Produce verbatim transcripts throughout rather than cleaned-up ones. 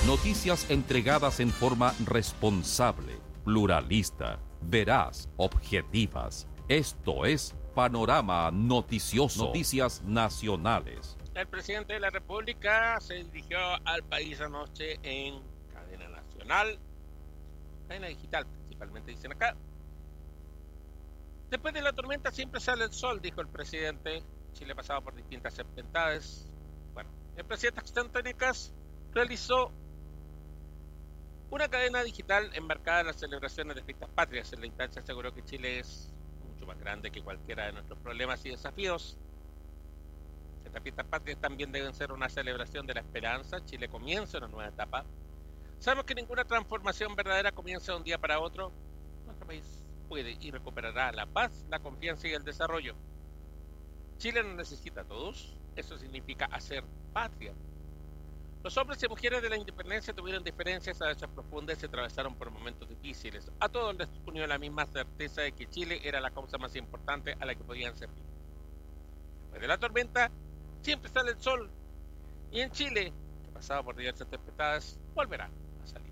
Noticias entregadas en forma responsable, pluralista, veraz, objetivas. Esto es Panorama Noticioso. Noticias nacionales. El presidente de la República se dirigió al país anoche en cadena nacional, cadena digital principalmente, dicen acá. Después de la tormenta siempre sale el sol, dijo el presidente. Chile ha pasado por distintas tempestades. Bueno, el presidente Stentónicas realizó una cadena digital embarcada en las celebraciones de fiestas patrias. En la instancia aseguró que Chile es mucho más grande que cualquiera de nuestros problemas y desafíos. Estas fiestas patrias también deben ser una celebración de la esperanza. Chile comienza una nueva etapa. Sabemos que ninguna transformación verdadera comienza de un día para otro. Nuestro país puede y recuperará la paz, la confianza y el desarrollo. Chile nos necesita a todos. Eso significa hacer patria. Los hombres y mujeres de la independencia tuvieron diferencias a veces profundas y se atravesaron por momentos difíciles. A todos les unió la misma certeza de que Chile era la causa más importante a la que podían servir. Después de la tormenta, siempre sale el sol. Y en Chile, que pasaba por diversas tempestades, volverá a salir.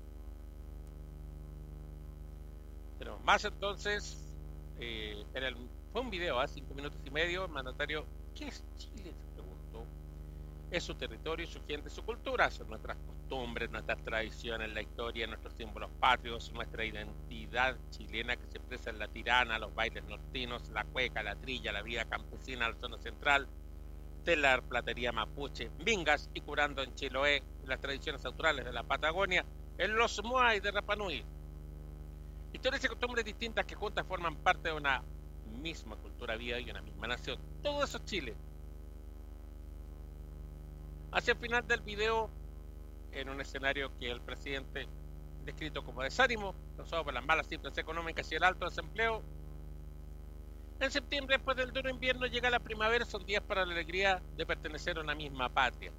Pero más entonces, eh, era el, fue un video a ¿eh? cinco minutos y medio. El mandatario, ¿qué es Chile?, se preguntó. Es su territorio, su gente, su cultura, son nuestras costumbres, nuestras tradiciones, la historia, nuestros símbolos patrios, nuestra identidad chilena que se expresa en la tirana, los bailes nortinos, la cueca, la trilla, la vida campesina, la zona central, de la platería mapuche, mingas y curando en Chiloé, las tradiciones naturales de la Patagonia, en los Moai de Rapa Nui. Historias y costumbres distintas que juntas forman parte de una misma cultura viva y una misma nación. Todo eso es Chile. Hacia el final del video, en un escenario que el presidente descrito como desánimo, causado por las malas cifras económicas y el alto desempleo, en septiembre, después del duro invierno, llega la primavera. Son días para la alegría de pertenecer a una misma patria.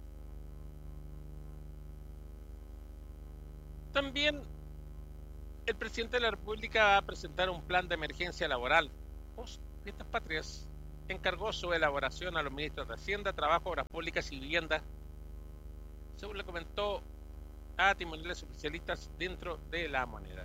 También el presidente de la República va a presentar un plan de emergencia laboral. Post fiestas patrias encargó su elaboración a los ministros de Hacienda, Trabajo, Obras Públicas y Vivienda, según le comentó a timoneles oficialistas dentro de La Moneda.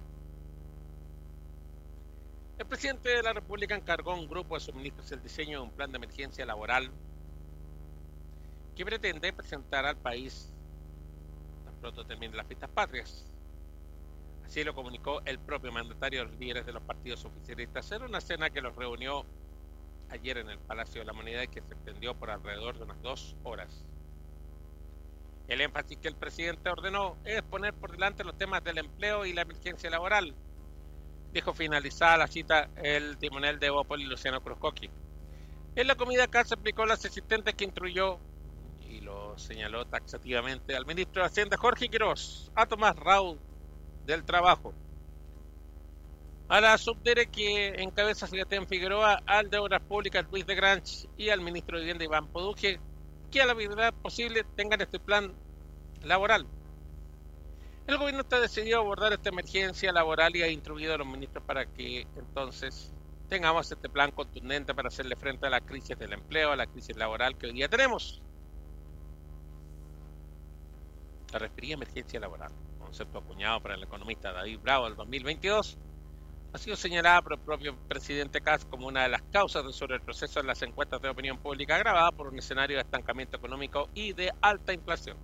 El presidente de la República encargó a un grupo de sus ministros el diseño de un plan de emergencia laboral que pretende presentar al país tan pronto terminen las fiestas patrias. Así lo comunicó el propio mandatario a los líderes de los partidos oficialistas en una cena que los reunió ayer en el Palacio de la Moneda y que se extendió por alrededor de unas dos horas. El énfasis que el presidente ordenó es poner por delante los temas del empleo y la emergencia laboral, dijo finalizada la cita el timonel de Evópolis, Luciano Cruzcoqui. En la comida acá se explicó las asistentes que instruyó y lo señaló taxativamente al ministro de Hacienda Jorge Quirós, a Tomás Raúl del Trabajo, a la subdere que encabeza Sebastián Figueroa, al de Obras Públicas Luis de Granch y al ministro de Vivienda Iván Poduje, que a la brevedad posible tengan este plan laboral. El gobierno está decidido a abordar esta emergencia laboral y ha instruido a los ministros para que entonces tengamos este plan contundente para hacerle frente a la crisis del empleo, a la crisis laboral que hoy día tenemos. La referida emergencia laboral, concepto acuñado por el economista David Bravo del dos mil veintidós, ha sido señalada por el propio presidente Kast como una de las causas de sobre el proceso en las encuestas de opinión pública agravada por un escenario de estancamiento económico y de alta inflación.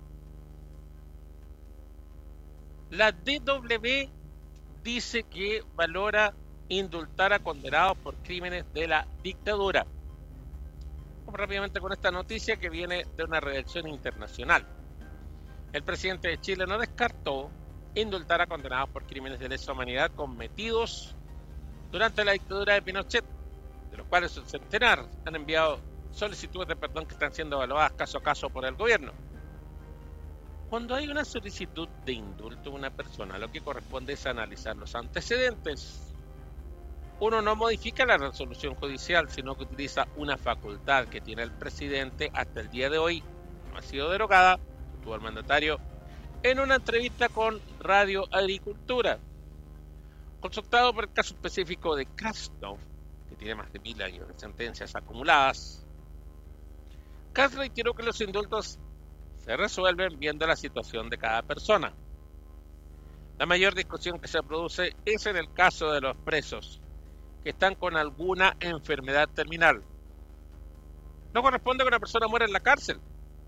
La D W dice que valora indultar a condenados por crímenes de la dictadura. Vamos rápidamente con esta noticia que viene de una redacción internacional. El presidente de Chile no descartó indultar a condenados por crímenes de lesa humanidad cometidos durante la dictadura de Pinochet, de los cuales un centenar han enviado solicitudes de perdón que están siendo evaluadas caso a caso por el gobierno. Cuando hay una solicitud de indulto de una persona, lo que corresponde es analizar los antecedentes. Uno no modifica la resolución judicial, sino que utiliza una facultad que tiene el presidente hasta el día de hoy, no ha sido derogada, tuvo el mandatario en una entrevista con Radio Agricultura. Consultado por el caso específico de Krasnov, que tiene más de mil años de sentencias acumuladas, Kast reiteró que los indultos se resuelven viendo la situación de cada persona. La mayor discusión que se produce es en el caso de los presos que están con alguna enfermedad terminal. No corresponde que una persona muera en la cárcel.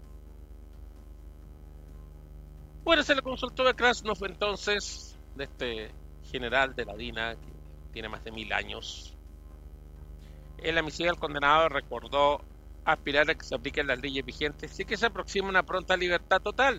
Bueno, se le consultó a Krasnov entonces, de este general de la DINA, que tiene más de mil años. En la misiva, el condenado recordó aspirar a que se apliquen las leyes vigentes y que se aproxima una pronta libertad total.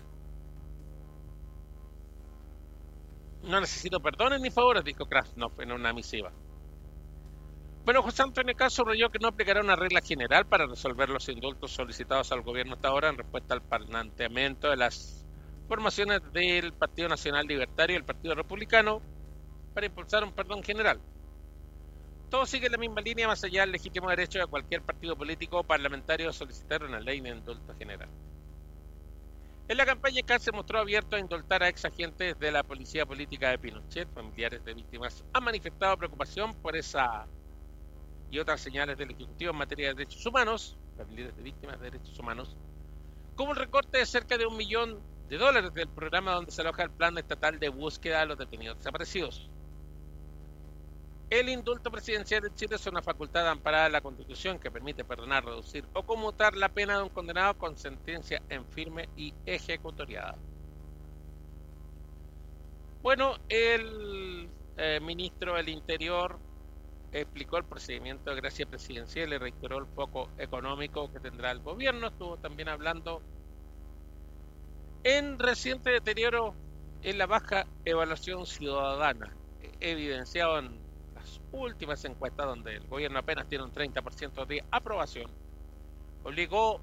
No necesito perdones ni favores, dijo Krasnov en una misiva. Bueno, José Antonio Caz subrayó que no aplicará una regla general para resolver los indultos solicitados al gobierno hasta ahora en respuesta al planteamiento de las formaciones del Partido Nacional Libertario y el Partido Republicano para impulsar un perdón general. Todo sigue la misma línea más allá del legítimo derecho de cualquier partido político o parlamentario a solicitar una ley de indulto general. En la campaña, Caz se mostró abierto a indultar a ex agentes de la policía política de Pinochet. Familiares de víctimas han manifestado preocupación por esa y otras señales del Ejecutivo en materia de derechos humanos, familiares de víctimas de derechos humanos, como el recorte de cerca de un millón de dólares del programa donde se aloja el plan estatal de búsqueda a los detenidos desaparecidos. El indulto presidencial de Chile es una facultad amparada en la Constitución que permite perdonar, reducir o conmutar la pena de un condenado con sentencia en firme y ejecutoriada. Bueno, el eh, ministro del Interior explicó el procedimiento de gracia presidencial y reiteró el foco económico que tendrá el gobierno. Estuvo también hablando en reciente deterioro en la baja evaluación ciudadana, evidenciado en las últimas encuestas donde el gobierno apenas tiene un treinta por ciento de aprobación. Obligó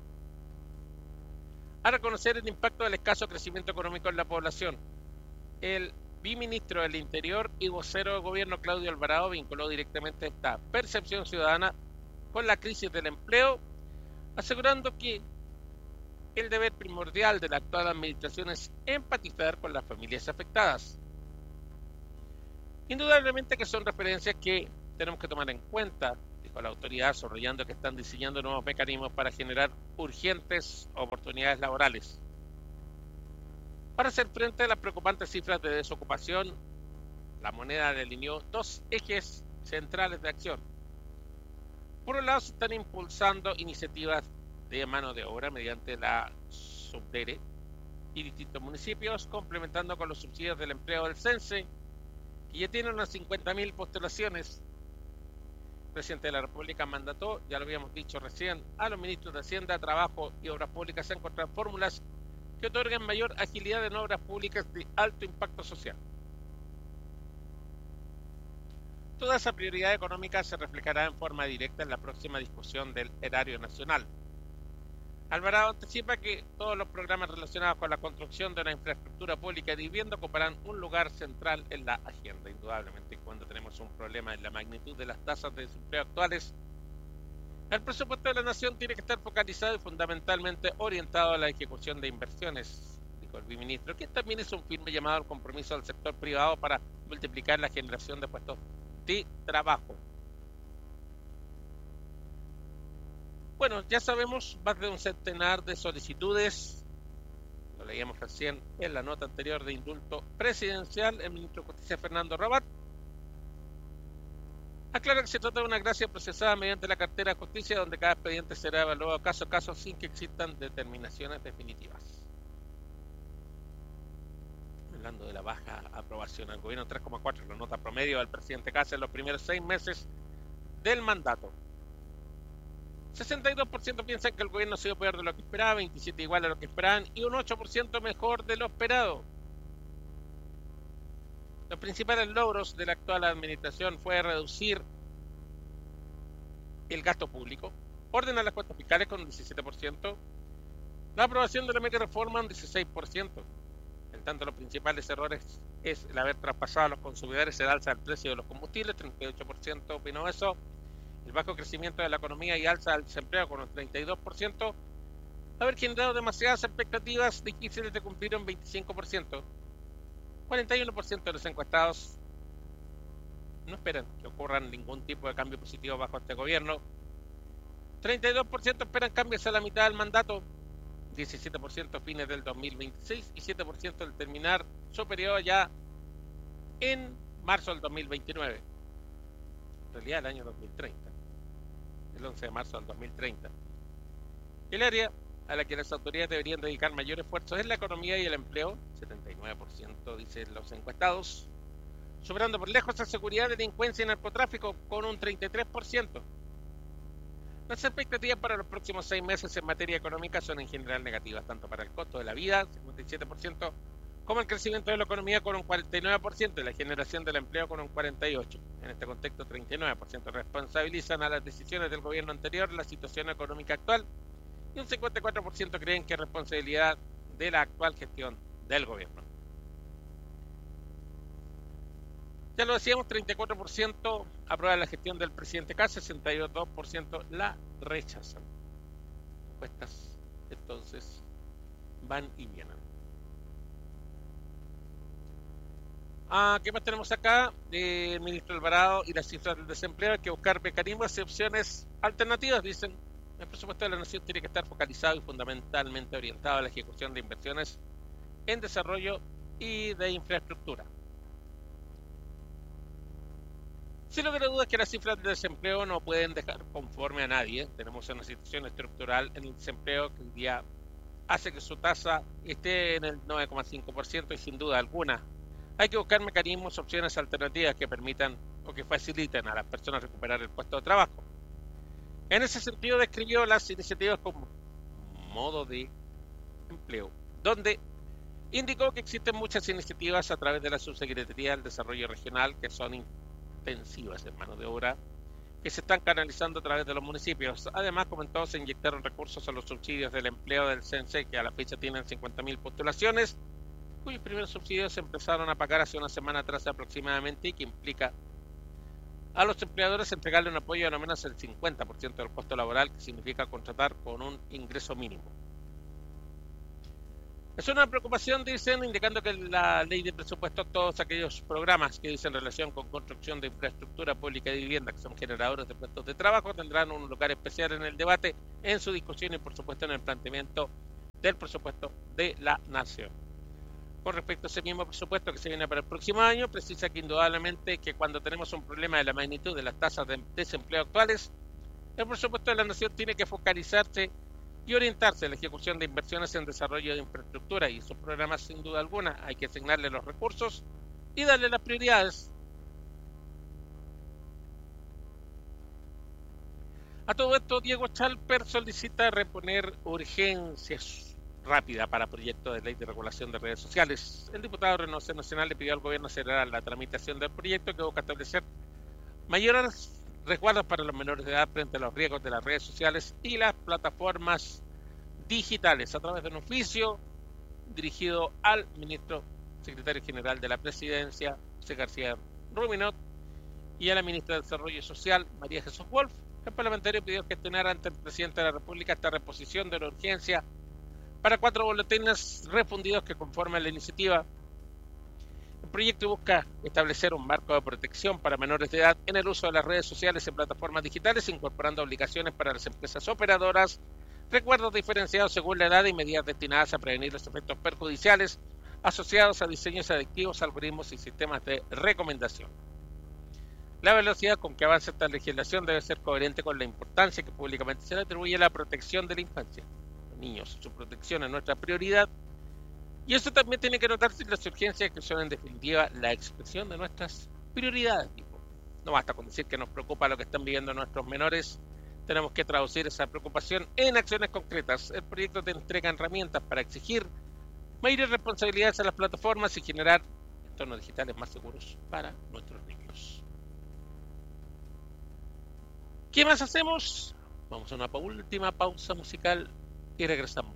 a reconocer el impacto del escaso crecimiento económico en la población. El viceministro del Interior y vocero del gobierno, Claudio Alvarado, vinculó directamente esta percepción ciudadana con la crisis del empleo, asegurando que el deber primordial de la actual administración es empatizar con las familias afectadas. Indudablemente que son referencias que tenemos que tomar en cuenta, dijo la autoridad, subrayando que están diseñando nuevos mecanismos para generar urgentes oportunidades laborales. Para hacer frente a las preocupantes cifras de desocupación, la moneda delineó dos ejes centrales de acción. Por un lado, se están impulsando iniciativas de mano de obra mediante la Subdere y distintos municipios, complementando con los subsidios del empleo del CENSE, que ya tienen unas cincuenta mil postulaciones. El presidente de la República mandató, ya lo habíamos dicho recién, a los ministros de Hacienda, Trabajo y Obras Públicas a encontrar fórmulas que otorguen mayor agilidad en obras públicas de alto impacto social. Toda esa prioridad económica se reflejará en forma directa en la próxima discusión del Erario Nacional. Alvarado anticipa que todos los programas relacionados con la construcción de una infraestructura pública de vivienda ocuparán un lugar central en la agenda. Indudablemente, cuando tenemos un problema en la magnitud de las tasas de desempleo actuales, el presupuesto de la nación tiene que estar focalizado y fundamentalmente orientado a la ejecución de inversiones, dijo el viceministro, que también es un firme llamado al compromiso del sector privado para multiplicar la generación de puestos de trabajo. Bueno, ya sabemos más de un centenar de solicitudes, lo leíamos recién en la nota anterior de indulto presidencial. El ministro de Justicia, Fernando Rabat, aclara que se trata de una gracia procesada mediante la cartera de justicia, donde cada expediente será evaluado caso a caso sin que existan determinaciones definitivas. Hablando de la baja aprobación al gobierno, tres coma cuatro, la nota promedio del presidente Caz en los primeros seis meses del mandato. sesenta y dos por ciento piensan que el gobierno ha sido peor de lo que esperaba, veintisiete por ciento igual a lo que esperaban y un ocho por ciento mejor de lo esperado. Los principales logros de la actual administración fue reducir el gasto público, ordenar las cuentas fiscales con un diecisiete por ciento, la aprobación de la mega reforma un dieciséis por ciento. En tanto, los principales errores es el haber traspasado a los consumidores el alza del precio de los combustibles, treinta y ocho por ciento opinó eso, el bajo crecimiento de la economía y alza del desempleo con un treinta y dos por ciento, haber generado demasiadas expectativas difíciles de cumplir un veinticinco por ciento. cuarenta y uno por ciento de los encuestados no esperan que ocurra ningún tipo de cambio positivo bajo este gobierno. treinta y dos por ciento esperan cambios a la mitad del mandato. diecisiete por ciento a fines del dos mil veintiséis y siete por ciento al terminar su periodo ya en marzo del dos mil veintinueve. En realidad el año dos mil treinta, el once de marzo del dos mil treinta. El área a la que las autoridades deberían dedicar mayor esfuerzo es la economía y el empleo, setenta y nueve por ciento dicen los encuestados, superando por lejos a seguridad, delincuencia y narcotráfico con un treinta y tres por ciento. Las expectativas para los próximos seis meses en materia económica son en general negativas, tanto para el costo de la vida, cincuenta y siete por ciento, como el crecimiento de la economía con un cuarenta y nueve por ciento y la generación del empleo con un cuarenta y ocho por ciento. En este contexto, treinta y nueve por ciento responsabilizan a las decisiones del gobierno anterior la situación económica actual y un cincuenta y cuatro por ciento creen que es responsabilidad de la actual gestión del gobierno. Ya lo decíamos, treinta y cuatro por ciento aprueba la gestión del presidente Kast, sesenta y dos por ciento la rechazan. Encuestas, entonces, van y vienen. Ah, ¿qué más tenemos acá? Eh, el ministro Alvarado y las cifras del desempleo. Hay que buscar mecanismos y opciones alternativas, dicen. El presupuesto de la Nación tiene que estar focalizado y fundamentalmente orientado a la ejecución de inversiones en desarrollo y de infraestructura. Sin lugar a dudas que las cifras de desempleo no pueden dejar conforme a nadie. Tenemos una situación estructural en el desempleo que hoy día hace que su tasa esté en el nueve coma cinco por ciento y sin duda alguna hay que buscar mecanismos, opciones alternativas que permitan o que faciliten a las personas recuperar el puesto de trabajo. En ese sentido describió las iniciativas como modo de empleo, donde indicó que existen muchas iniciativas a través de la Subsecretaría del Desarrollo Regional que son intensivas en mano de obra, que se están canalizando a través de los municipios. Además, comentó, se inyectaron recursos a los subsidios del empleo del CENSE, que a la fecha tienen cincuenta mil postulaciones, cuyos primeros subsidios se empezaron a pagar hace una semana atrás aproximadamente y que implica a los empleadores entregarle un apoyo de no menos el cincuenta por ciento del costo laboral, que significa contratar con un ingreso mínimo. Es una preocupación, dicen, indicando que la ley de presupuestos, todos aquellos programas que dicen relación con construcción de infraestructura pública y vivienda, que son generadores de puestos de trabajo, tendrán un lugar especial en el debate, en su discusión y, por supuesto, en el planteamiento del presupuesto de la Nación. Con respecto a ese mismo presupuesto que se viene para el próximo año, precisa que indudablemente que cuando tenemos un problema de la magnitud de las tasas de desempleo actuales, el presupuesto de la Nación tiene que focalizarse y orientarse en la ejecución de inversiones en desarrollo de infraestructura, y esos programas sin duda alguna hay que asignarle los recursos y darle las prioridades. A todo esto, Diego Chalper solicita reponer urgencias rápida para proyecto de ley de regulación de redes sociales. El diputado de Renovación Nacional le pidió al gobierno acelerar la tramitación del proyecto que busca establecer mayores resguardos para los menores de edad frente a los riesgos de las redes sociales y las plataformas digitales, a través de un oficio dirigido al ministro secretario general de la Presidencia, José García Ruminot, y a la ministra de Desarrollo Social, María Jesús Wolf. El parlamentario pidió gestionar ante el presidente de la República esta reposición de la urgencia para cuatro boletines refundidos que conforman la iniciativa. El proyecto busca establecer un marco de protección para menores de edad en el uso de las redes sociales en plataformas digitales, incorporando obligaciones para las empresas operadoras, recuerdos diferenciados según la edad y medidas destinadas a prevenir los efectos perjudiciales asociados a diseños adictivos, algoritmos y sistemas de recomendación. La velocidad con que avanza esta legislación debe ser coherente con la importancia que públicamente se le atribuye a la protección de la infancia. Los niños, su protección es nuestra prioridad. Y eso también tiene que notarse en las urgencias, que son en definitiva la expresión de nuestras prioridades. No basta con decir que nos preocupa lo que están viviendo nuestros menores, tenemos que traducir esa preocupación en acciones concretas. El proyecto te entrega herramientas para exigir mayores responsabilidades a las plataformas y generar entornos digitales más seguros para nuestros niños. ¿Qué más hacemos? Vamos a una última pausa musical y regresamos.